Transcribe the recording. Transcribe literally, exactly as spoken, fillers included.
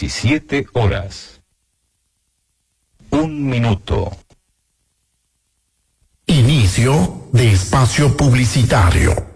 diecisiete horas. Un minuto. Inicio de espacio publicitario.